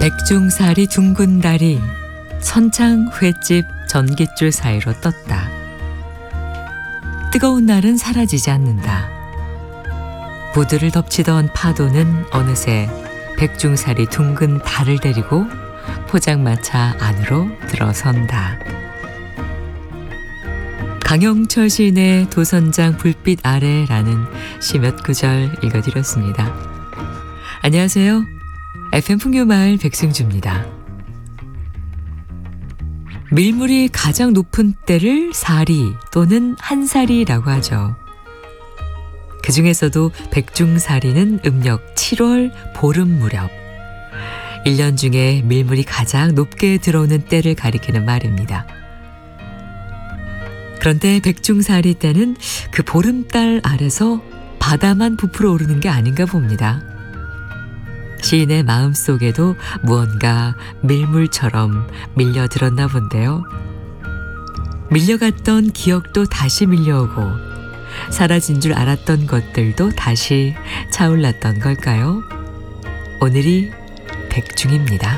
백중살이 둥근 달이 선창 횟집 전깃줄 사이로 떴다. 뜨거운 날은 사라지지 않는다. 부두를 덮치던 파도는 어느새 백중살이 둥근 달을 데리고 포장마차 안으로 들어선다. 강영철 시인의 도선장 불빛 아래라는 시 몇 구절 읽어드렸습니다. 안녕하세요. FM 풍요마을 백승주입니다. 밀물이 가장 높은 때를 사리 또는 한사리라고 하죠. 그 중에서도 백중사리는 음력 7월 보름 무렵 1년 중에 밀물이 가장 높게 들어오는 때를 가리키는 말입니다. 그런데 백중사리 때는 그 보름달 아래서 바다만 부풀어 오르는 게 아닌가 봅니다. 시인의 마음속에도 무언가 밀물처럼 밀려들었나 본데요. 밀려갔던 기억도 다시 밀려오고 사라진 줄 알았던 것들도 다시 차올랐던 걸까요? 오늘이 백중입니다.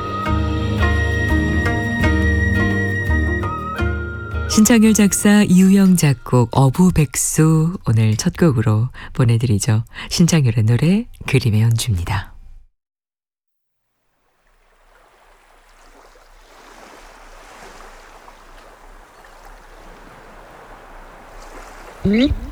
신창열 작사, 이우영 작곡, 어부백수 오늘 첫 곡으로 보내드리죠. 신창열의 노래, 그림의 연주입니다. 응?